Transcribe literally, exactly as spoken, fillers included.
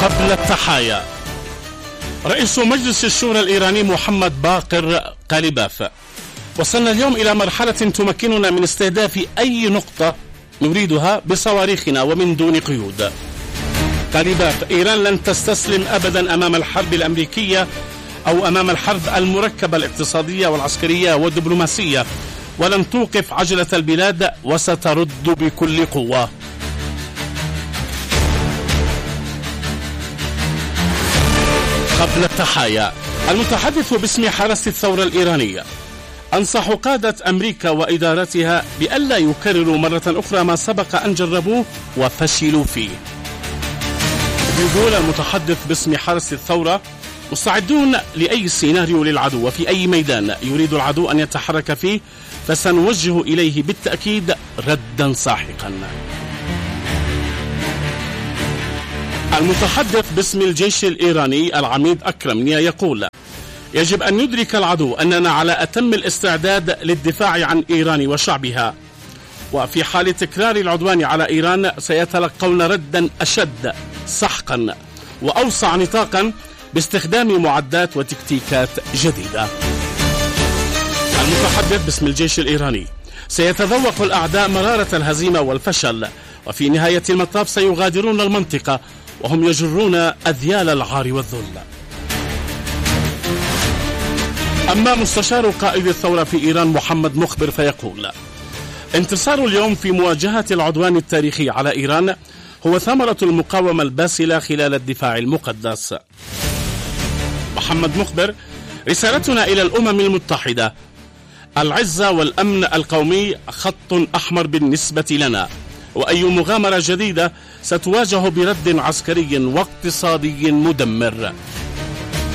قبل التحايا. رئيس مجلس الشورى الإيراني محمد باقر قاليباف: وصلنا اليوم إلى مرحلة تمكننا من استهداف أي نقطة نريدها بصواريخنا ومن دون قيود. قاليباف: إيران لن تستسلم أبدا أمام الحرب الأمريكية أو أمام الحرب المركبة الاقتصادية والعسكرية والدبلوماسية، ولن توقف عجلة البلاد وسترد بكل قوة. قبل التحايا. المتحدث باسم حرس الثورة الإيرانية: أنصح قادة أمريكا وإدارتها بألا يكرروا مرة أخرى ما سبق أن جربوه وفشلوا فيه. يقول المتحدث باسم حرس الثورة: مستعدون لأي سيناريو للعدو، وفي أي ميدان يريد العدو أن يتحرك فيه فسنوجه إليه بالتأكيد ردا ساحقا. المتحدث باسم الجيش الإيراني العميد أكرم نيا يقول: يجب أن يدرك العدو أننا على أتم الاستعداد للدفاع عن إيران وشعبها، وفي حال تكرار العدوان على إيران سيتلقون ردا أشد سحقا وأوسع نطاقا باستخدام معدات وتكتيكات جديدة. المتحدث باسم الجيش الإيراني: سيتذوق الأعداء مرارة الهزيمة والفشل، وفي نهاية المطاف سيغادرون المنطقة وهم يجرون أذيال العار والذل. أما مستشار قائد الثورة في إيران محمد مخبر فيقول: انتصار اليوم في مواجهة العدوان التاريخي على إيران هو ثمرة المقاومة الباسلة خلال الدفاع المقدس. محمد مخبر: رسالتنا إلى الأمم المتحدة: العزة والأمن القومي خط أحمر بالنسبة لنا، وأي مغامرة جديدة ستواجه برد عسكري واقتصادي مدمر.